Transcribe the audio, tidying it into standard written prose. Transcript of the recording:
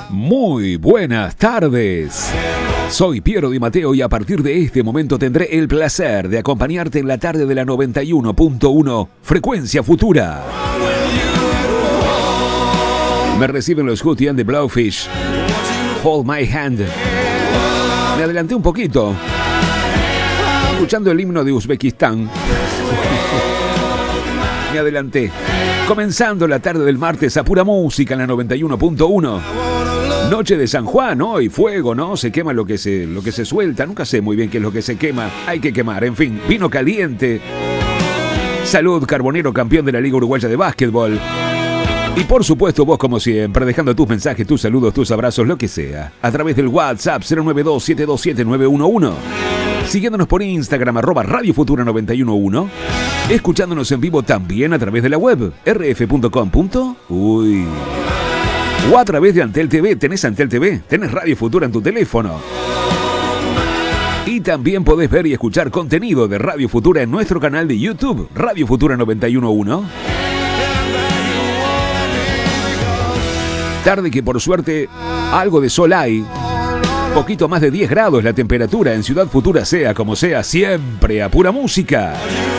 Muy buenas tardes. Soy Piero Di Matteo y a partir de este momento tendré el placer de acompañarte en la tarde de la 91.1 Frecuencia Futura. Me reciben los Hootie and the Blowfish. Hold My Hand. Me adelanté un poquito, escuchando el himno de Uzbekistán. Me adelanté. Comenzando la tarde del martes a pura música en la 91.1. Noche de San Juan, hoy fuego, ¿no? Se quema lo que se suelta. Nunca sé muy bien qué es lo que se quema. Hay que quemar, en fin. Vino caliente. Salud, Carbonero, campeón de la Liga Uruguaya de Básquetbol. Y por supuesto vos, como siempre, dejando tus mensajes, tus saludos, tus abrazos, lo que sea, a través del WhatsApp 092-727-911. Siguiéndonos por Instagram, @Radio Futura 911. Escuchándonos en vivo también a través de la web, rf.com.uy. O a través de Antel TV. ¿Tenés Antel TV? ¿Tenés Radio Futura en tu teléfono? Y también podés ver y escuchar contenido de Radio Futura en nuestro canal de YouTube, Radio Futura 911. Tarde que por suerte algo de sol hay. Poquito más de 10 grados la temperatura en Ciudad Futura, sea como sea, siempre a pura música.